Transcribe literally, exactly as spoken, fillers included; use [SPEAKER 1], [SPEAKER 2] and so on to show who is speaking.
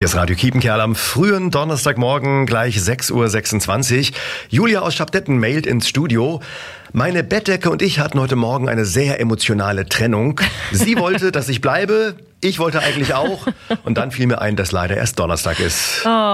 [SPEAKER 1] Hier ist Radio Kiepenkerl am frühen Donnerstagmorgen, gleich sechs Uhr sechsundzwanzig. Julia aus Schabdetten mailt ins Studio. Meine Bettdecke und ich hatten heute Morgen eine sehr emotionale Trennung. Sie wollte, dass ich bleibe, ich wollte eigentlich auch. Und dann fiel mir ein, dass leider erst Donnerstag ist.
[SPEAKER 2] Oh.